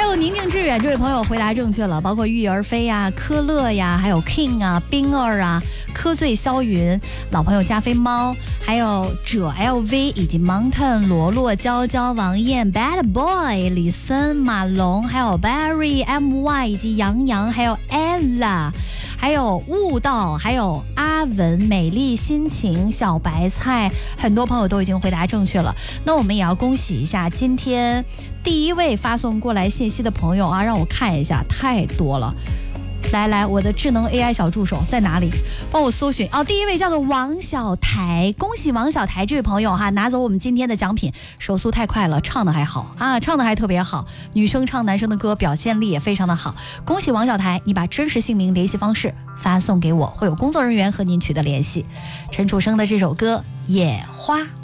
有宁静致远这位朋友回答正确了，包括育儿飞呀、科乐呀，还有 King 啊、冰儿啊、科醉霄云、老朋友加菲猫，还有者 LV 以及 Mountain 罗洛、娇娇、王艳、Bad Boy、李森、马龙，还有 Barry MY 以及杨洋，还有 Ella。还有悟道，还有阿文、美丽心情、小白菜，很多朋友都已经回答正确了。那我们也要恭喜一下今天第一位发送过来信息的朋友啊，让我看一下，太多了。来，我的智能 AI 小助手在哪里？帮我搜寻哦。第一位叫做王小台，恭喜王小台这位朋友哈，拿走我们今天的奖品。手速太快了，唱的还好啊，唱的还特别好，女生唱男生的歌，表现力也非常的好。恭喜王小台，你把真实姓名、联系方式发送给我，会有工作人员和您取得联系。陈楚生的这首歌《野花》。